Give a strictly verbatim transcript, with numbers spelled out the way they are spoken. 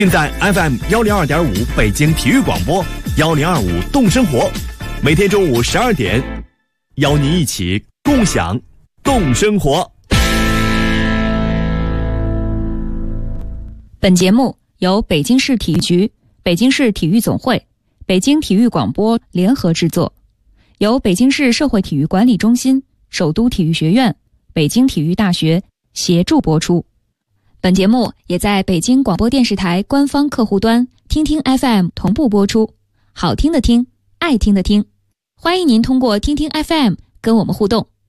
并在 F M 幺零二点五北京体育广播，幺零二五动生活，每天中午十二点，邀您一起共享动生活。 本节目由北京市体育局、北京市体育总会、北京体育广播联合制作，由北京市社会体育管理中心、首都体育学院、北京体育大学协助播出。本节目也在北京广播电视台官方客户端听听 F M 同步播出。好听的听，爱听的听，欢迎您通过听听 F M 跟我们互动。